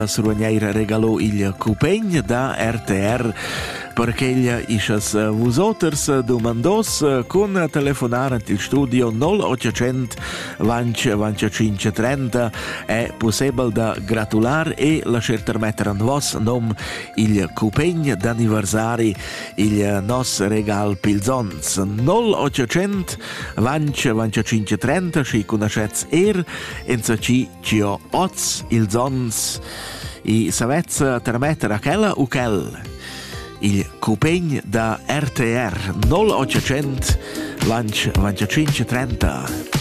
Survegneira regalò il cupegn da RTR perché gli isces vosoters domandos con telefonare il studio 0800 20 25 30 è possibile da gratulare e lasciar mettere a vos nom il cupegn d'anniversari il nos regal pilzons 0800 20 25 30 ci conoscets en ci ho oz il zons i savets termetter a quella o quel il cupegn da RTR 0800 20 25 30